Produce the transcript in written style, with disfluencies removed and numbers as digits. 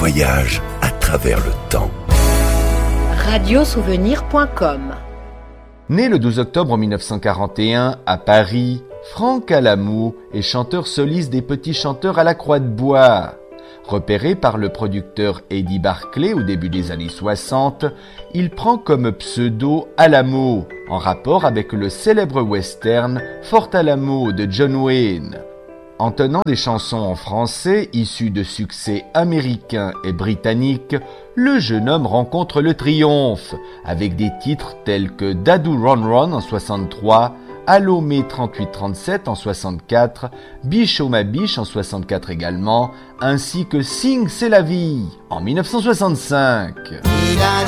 voyage à travers le temps. Radiosouvenir.com. Né le 12 octobre 1941 à Paris, Franck Alamou est chanteur soliste des Petits Chanteurs à la Croix de Bois. Repéré par le producteur Eddie Barclay au début des années 60, il prend comme pseudo Alamo, en rapport avec le célèbre western Fort Alamo de John Wayne. En tenant des chansons en français issues de succès américains et britanniques, le jeune homme rencontre le triomphe, avec des titres tels que Dadou Ron Ron en 63, Alomé 38-37 en 64, Biche oh ma biche en 64 également, ainsi que Sing c'est la vie en 1965.